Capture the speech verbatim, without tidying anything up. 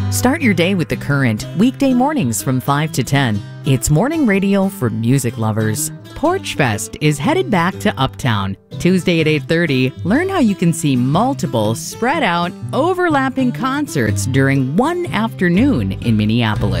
Start your day with The Current, weekday mornings from five to ten. It's morning radio for music lovers. Porch Fest is headed back to Uptown. Tuesday at eight thirty, learn how you can see multiple, spread out, overlapping concerts during one afternoon in Minneapolis.